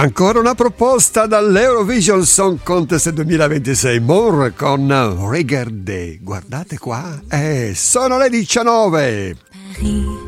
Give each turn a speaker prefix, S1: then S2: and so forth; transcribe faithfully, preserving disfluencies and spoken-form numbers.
S1: Ancora una proposta dall'Eurovision Song Contest duemilaventisei, Moore con Regardez. Guardate qua, eh, sono le diciannove.